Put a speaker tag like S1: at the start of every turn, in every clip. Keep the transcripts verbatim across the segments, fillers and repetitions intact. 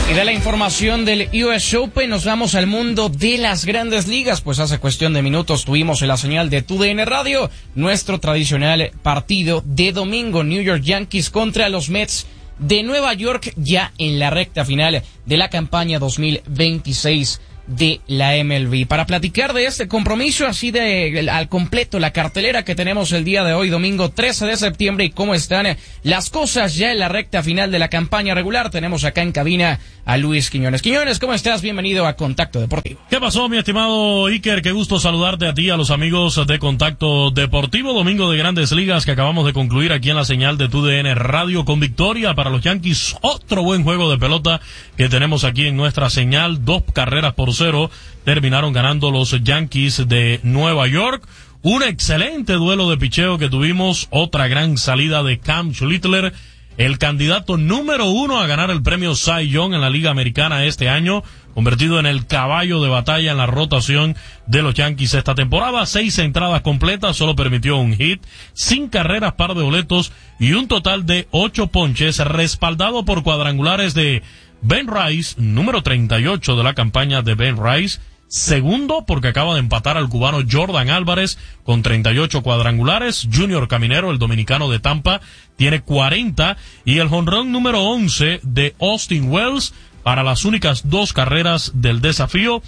S1: Y de la información del U S Open nos vamos al mundo de las grandes ligas, pues hace cuestión de minutos tuvimos en la señal de T U D N Radio nuestro tradicional partido de domingo, New York Yankees contra los Mets de Nueva York, ya en la recta final de la campaña dos mil veintiséis de la M L B. Para platicar de este compromiso, así de al completo la cartelera que tenemos el día de hoy, domingo trece de septiembre, y cómo están las cosas ya en la recta final de la campaña regular, tenemos acá en cabina a Luis Quiñones. Quiñones, ¿cómo estás? Bienvenido a Contacto Deportivo.
S2: ¿Qué pasó, mi estimado Iker? Qué gusto saludarte a ti y a los amigos de Contacto Deportivo. Domingo de Grandes Ligas que acabamos de concluir aquí en la señal de T U D N Radio con victoria para los Yankees. Otro buen juego de pelota que tenemos aquí en nuestra señal. Dos carreras por cero terminaron ganando los Yankees de Nueva York. Un excelente duelo de picheo que tuvimos. Otra gran salida de Cam Schlittler, el candidato número uno a ganar el premio Cy Young en la Liga Americana este año, convertido en el caballo de batalla en la rotación de los Yankees esta temporada. Seis entradas completas, solo permitió un hit, sin carreras, par de boletos y un total de ocho ponches, respaldado por cuadrangulares de Ben Rice, número treinta y ocho de la campaña de Ben Rice. Segundo, porque acaba de empatar al cubano Jordan Álvarez con treinta y ocho cuadrangulares. Junior Caminero, el dominicano de Tampa, tiene cuarenta. Y el jonrón número once de Austin Wells para las únicas dos carreras del desafío.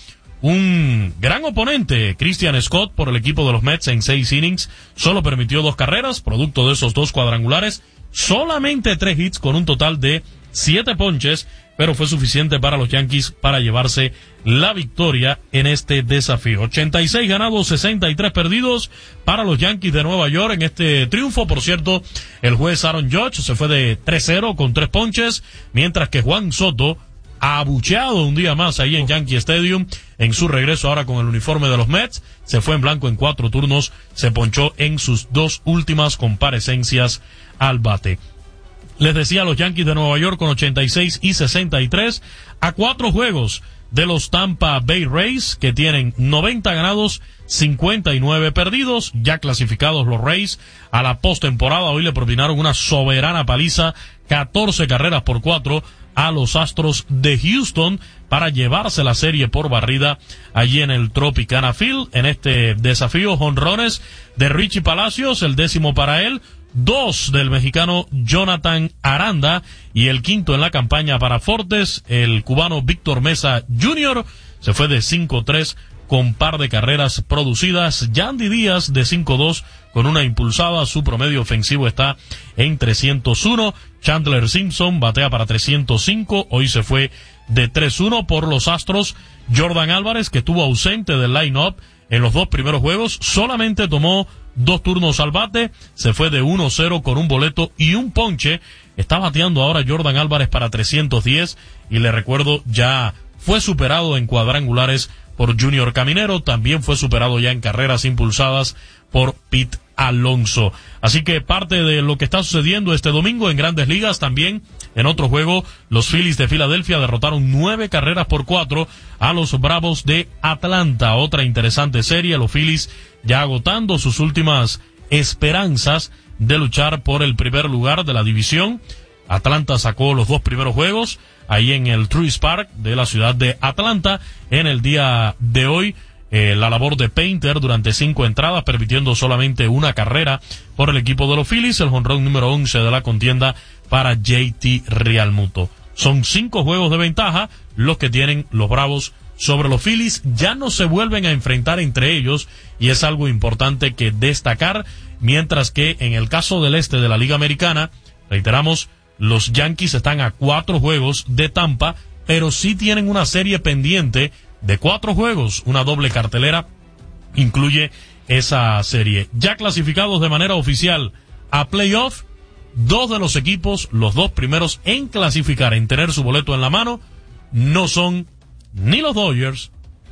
S2: Un gran oponente, Christian Scott, por el equipo de los Mets en seis innings. Solo permitió dos carreras, producto de esos dos cuadrangulares. Solamente tres hits con un total de siete ponches, pero fue suficiente para los Yankees para llevarse la victoria en este desafío. ochenta y seis ganados, sesenta y tres perdidos para los Yankees de Nueva York en este triunfo. Por cierto, el juez Aaron Judge se fue de tres cero con tres ponches, mientras que Juan Soto, abucheado un día más ahí en Yankee Stadium, en su regreso ahora con el uniforme de los Mets, se fue en blanco en cuatro turnos, se ponchó en sus dos últimas comparecencias al bate. Les decía, los Yankees de Nueva York con ochenta y seis y sesenta y tres, a cuatro juegos de los Tampa Bay Rays, que tienen noventa ganados, cincuenta y nueve perdidos, ya clasificados los Rays a la postemporada. Hoy le propinaron una soberana paliza, catorce carreras por cuatro, a los Astros de Houston para llevarse la serie por barrida allí en el Tropicana Field. En este desafío, jonrones de Richie Palacios, el décimo para él, dos del mexicano Jonathan Aranda y el quinto en la campaña para Fortes, el cubano Víctor Mesa junior Se fue de cinco tres con par de carreras producidas. Yandy Díaz de cinco dos con una impulsada. Su promedio ofensivo está en trescientos uno. Chandler Simpson batea para trescientos cinco. Hoy se fue de tres uno por los Astros. Jordan Álvarez, que estuvo ausente del line-up en los dos primeros juegos, solamente tomó dos turnos al bate, se fue de uno cero con un boleto y un ponche. Está bateando ahora Jordan Álvarez para trescientos diez y le recuerdo, ya fue superado en cuadrangulares por Junior Caminero, también fue superado ya en carreras impulsadas por Pete Alonso. Así que parte de lo que está sucediendo este domingo en Grandes Ligas. También en otro juego, los Phillies de Filadelfia derrotaron nueve carreras por cuatro a los Bravos de Atlanta. Otra interesante serie, los Phillies ya agotando sus últimas esperanzas de luchar por el primer lugar de la división. Atlanta sacó los dos primeros juegos ahí en el Truist Park de la ciudad de Atlanta. En el día de hoy, eh, la labor de Painter durante cinco entradas, permitiendo solamente una carrera por el equipo de los Phillies. El jonrón número once de la contienda para J T Realmuto. Son cinco juegos de ventaja los que tienen los Bravos sobre los Phillies. Ya no se vuelven a enfrentar entre ellos y es algo importante que destacar. Mientras que en el caso del este de la Liga Americana, reiteramos, los Yankees están a cuatro juegos de Tampa, pero sí tienen una serie pendiente de cuatro juegos. Una doble cartelera incluye esa serie. Ya clasificados de manera oficial a playoff, dos de los equipos, los dos primeros en clasificar, en tener su boleto en la mano, no son ni los Dodgers,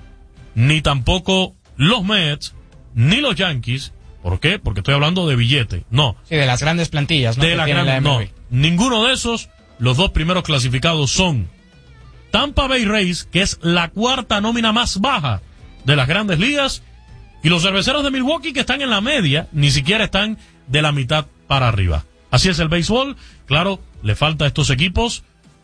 S2: ni tampoco los Mets, ni los Yankees. ¿Por qué? Porque estoy hablando de billete. No.
S1: Sí, de las grandes plantillas, ¿no?
S2: De la gran,
S1: la
S2: no. Ninguno de esos. Los dos primeros clasificados son Tampa Bay Rays, que es la cuarta nómina más baja de las grandes ligas, y los Cerveceros de Milwaukee, que están en la media, ni siquiera están de la mitad para arriba. Así es el béisbol. Claro, le falta a estos equipos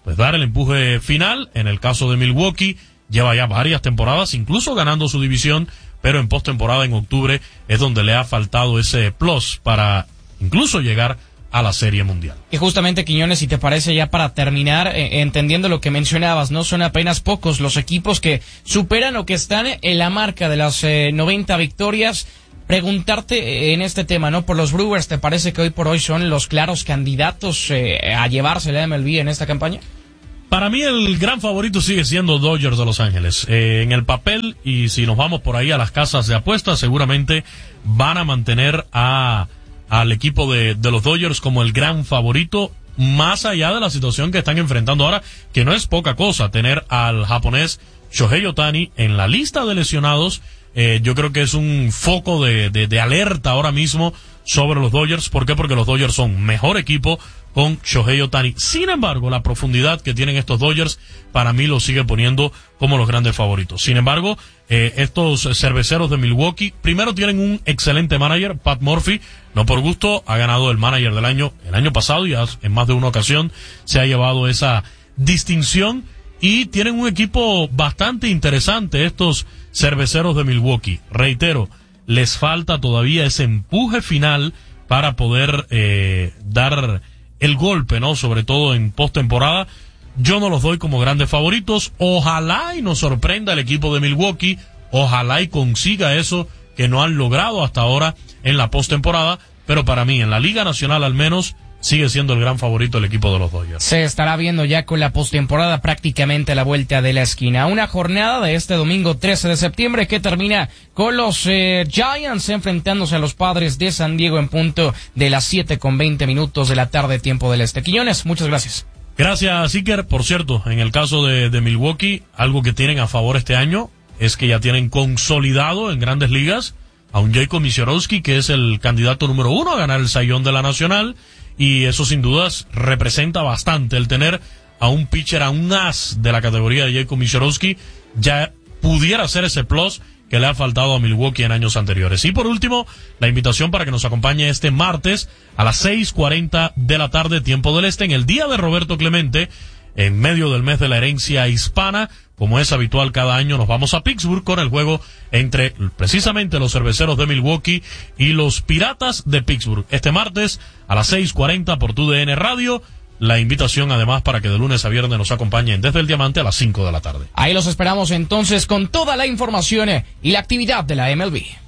S2: pues dar el empuje final. En el caso de Milwaukee, lleva ya varias temporadas, incluso ganando su división, pero en postemporada en octubre es donde le ha faltado ese plus para incluso llegar a la Serie Mundial.
S1: Y justamente, Quiñones, si te parece, ya para terminar, eh, entendiendo lo que mencionabas, no son apenas pocos los equipos que superan o que están en la marca de las eh, noventa victorias. Preguntarte en este tema, ¿no? Por los Brewers, ¿te parece que hoy por hoy son los claros candidatos eh, a llevarse la M L B en esta campaña?
S2: Para mí el gran favorito sigue siendo Dodgers de Los Ángeles. Eh, en el papel, y si nos vamos por ahí a las casas de apuestas, seguramente van a mantener a al equipo de, de los Dodgers como el gran favorito, más allá de la situación que están enfrentando ahora, que no es poca cosa tener al japonés Shohei Ohtani en la lista de lesionados. Eh, yo creo que es un foco de, de, de alerta ahora mismo sobre los Dodgers. ¿Por qué? Porque los Dodgers son mejor equipo con Shohei Ohtani. Sin embargo, la profundidad que tienen estos Dodgers, para mí lo sigue poniendo como los grandes favoritos. Sin embargo, eh, estos cerveceros de Milwaukee, primero tienen un excelente manager, Pat Murphy. No por gusto, ha ganado el manager del año el año pasado y en más de una ocasión se ha llevado esa distinción. Y tienen un equipo bastante interesante estos cerveceros de Milwaukee. Reitero, les falta todavía ese empuje final para poder eh, dar el golpe, ¿no? Sobre todo en postemporada. Yo no los doy como grandes favoritos. Ojalá y nos sorprenda el equipo de Milwaukee. Ojalá y consiga eso que no han logrado hasta ahora en la postemporada. Pero para mí, en la Liga Nacional al menos, sigue siendo el gran favorito el equipo de los Dodgers.
S1: Se estará viendo ya con la postemporada prácticamente a la vuelta de la esquina. Una jornada de este domingo trece de septiembre que termina con los eh, Giants enfrentándose a los Padres de San Diego en punto de las siete con veinte minutos de la tarde, tiempo del este. Quiñones, muchas gracias.
S2: Gracias, Iker. Por cierto, en el caso de, de Milwaukee, algo que tienen a favor este año es que ya tienen consolidado en Grandes Ligas a un Jacob Misiorowski, que es el candidato número uno a ganar el Cy Young de la Nacional. Y eso sin dudas representa bastante el tener a un pitcher, a un as de la categoría de Jacob Misiorowski, ya pudiera ser ese plus que le ha faltado a Milwaukee en años anteriores. Y por último, la invitación para que nos acompañe este martes a las seis cuarenta de la tarde, tiempo del este, en el Día de Roberto Clemente, en medio del mes de la herencia hispana. Como es habitual cada año, nos vamos a Pittsburgh con el juego entre precisamente los cerveceros de Milwaukee y los Piratas de Pittsburgh. Este martes a las seis cuarenta por Tu D N Radio. La invitación además para que de lunes a viernes nos acompañen desde el Diamante a las cinco de la tarde.
S1: Ahí los esperamos entonces con toda la información y la actividad de la M L B.